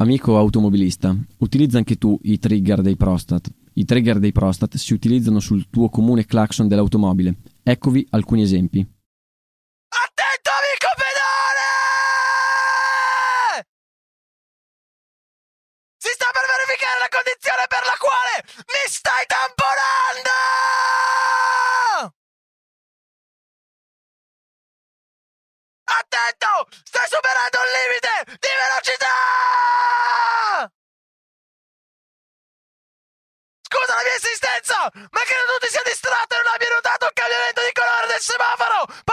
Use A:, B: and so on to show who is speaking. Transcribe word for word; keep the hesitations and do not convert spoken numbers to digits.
A: Amico automobilista, utilizza anche tu i trigger dei Prostat. I trigger dei Prostat si utilizzano sul tuo comune clacson dell'automobile. Eccovi alcuni esempi.
B: Attento, amico pedone! Si sta per verificare la condizione per la quale mi stai tamponando! Attento! Stai superando il limite di velocità! Scusa la mia insistenza, ma credo tu ti sia distratto e non abbia notato il cambiamento di colore del semaforo